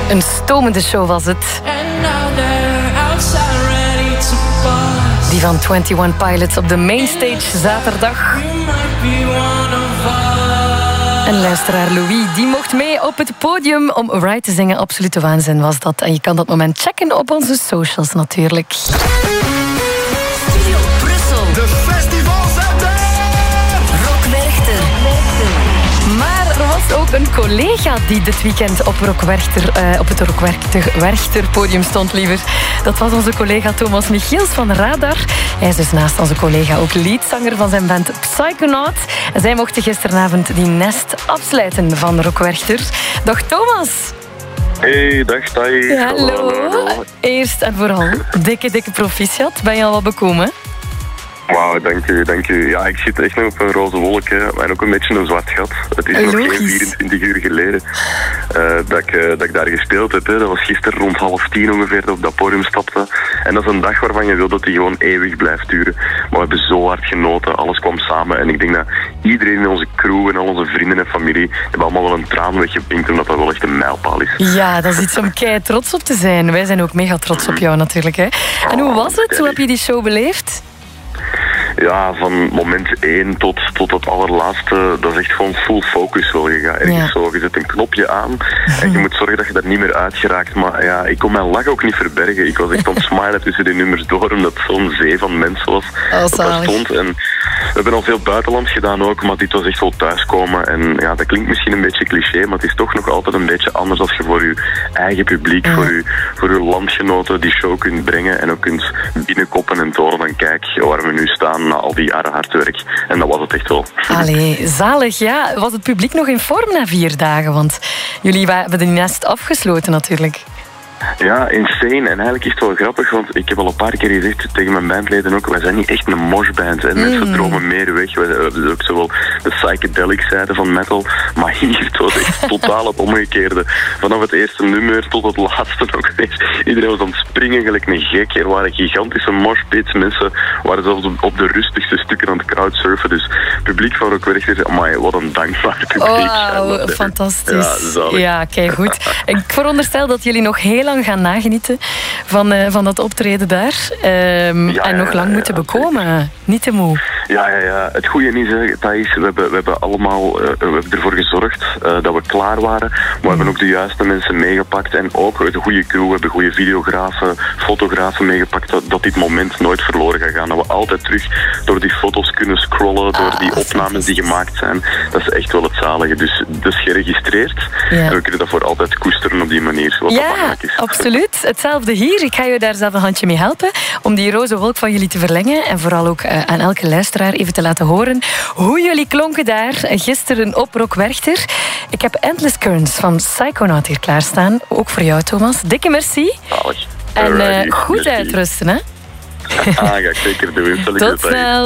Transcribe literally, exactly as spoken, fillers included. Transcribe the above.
Een stomende show was het. Die van eenentwintig Pilots op de Mainstage zaterdag. En luisteraar Louis, die mocht mee op het podium om Right te zingen. Absolute waanzin was dat. En je kan dat moment checken op onze socials natuurlijk. Studio Brussel. De festivals zijn daar! Rock Werchter. Maar er was ook een collega die dit weekend op, Rock Werchter, uh, op het Rock Werchter, Werchter podium stond, liever. Dat was onze collega Thomas Michiels van Radar. Hij is dus naast onze collega ook leadzanger van zijn band Psychonaut. En zij mochten gisteravond die nest afsluiten van Rock Werchter. Dag Thomas. Hey, dag Thais. Ja, hallo. Eerst en vooral, dikke, dikke proficiat. Ben je al wat bekomen? Wauw, dank u, dank u. Ja, ik zit echt nog op een roze wolk hè, en ook een beetje een zwart gat. Het is Logisch. nog geen vierentwintig uur geleden uh, dat, ik, uh, dat ik daar gespeeld heb. Hè. Dat was gisteren rond half tien ongeveer dat ik op dat podium stapte. En dat is een dag waarvan je wil dat die gewoon eeuwig blijft duren. Maar we hebben zo hard genoten, alles kwam samen. En ik denk dat iedereen in onze crew en al onze vrienden en familie hebben allemaal wel een traan weggepinkt, omdat dat wel echt een mijlpaal is. Ja, dat is iets om kei trots op te zijn. Wij zijn ook mega trots op jou natuurlijk. Hè. En hoe was het? Hoe heb je die show beleefd? Ja, van moment één tot, tot het allerlaatste, dat is echt gewoon full focus wel. Je gaat ergens ja. zo, je zet een knopje aan en je moet zorgen dat je daar niet meer uitgeraakt. Maar ja, ik kon mijn lach ook niet verbergen. Ik was echt aan het smilen tussen die nummers door, omdat het zo'n zee van mensen was oh, dat daar stond. En we hebben al veel buitenland gedaan ook, maar dit was echt wel thuiskomen. En ja, dat klinkt misschien een beetje cliché, maar het is toch nog altijd een beetje anders als je voor je eigen publiek, ja. voor, je, voor je landgenoten die show kunt brengen en ook kunt binnenkoppen en tonen van kijk waar we nu staan na al die jaren hard werk. En dat was het echt wel. Allee, zalig. Ja, was het publiek nog in vorm na vier dagen? Want jullie hebben de nest afgesloten natuurlijk. Ja, insane. En eigenlijk is het wel grappig, want ik heb al een paar keer gezegd tegen mijn bandleden ook, wij zijn niet echt een moshband. En mm. mensen dromen meer weg. We hebben ook zowel de psychedelic zijde van metal, maar hier het was echt totaal het omgekeerde. Vanaf het eerste nummer tot het laatste nog eens. Iedereen was aan het springen, gelijk een gek. Er waren gigantische moshpits. Mensen waren zelfs op de rustigste stukken aan het crowdsurfen. Dus het publiek van Rock Werchter, amai, wat een dankbaar publiek. Oh, fantastisch. Ja, ja kijk goed. Ik veronderstel dat jullie nog heel lang gaan nagenieten van, uh, van dat optreden daar. Um, ja, en nog lang ja, moeten ja, bekomen. Zeker. Niet te moe. Ja, ja, ja. Het goede is, hè, Thais, we hebben, we hebben allemaal uh, we hebben ervoor gezorgd uh, dat we klaar waren. Maar mm. we hebben ook de juiste mensen meegepakt. En ook de goede crew. We hebben goede videografen, fotografen meegepakt. Dat, dat dit moment nooit verloren gaat gaan. Dat we altijd terug door die foto's kunnen scrollen. Door die ah, opnames die gemaakt zijn. Dat is echt wel het zalige. Dus dat is geregistreerd. Ja. En we kunnen dat voor altijd koesteren op die manier. Wat ja, belangrijk is. Absoluut. Hetzelfde hier. Ik ga je daar zelf een handje mee helpen om die roze wolk van jullie te verlengen en vooral ook uh, aan elke luisteraar even te laten horen hoe jullie klonken daar gisteren op Rock Werchter. Ik heb Endless Currents van Psychonaut hier klaarstaan. Ook voor jou, Thomas. Dikke merci. Zalig. En uh, goed merci. Uitrusten, hè? Ah, ga ik zeker doen. Tot snel.